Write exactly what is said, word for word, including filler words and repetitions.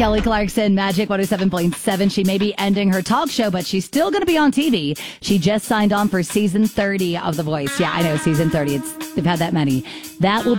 Kelly Clarkson, Magic one oh seven point seven. She may be ending her talk show, but she's still going to be on T V. She just signed on for season thirty of The Voice. Yeah, I know, season thirty. It's they've had that many. That will be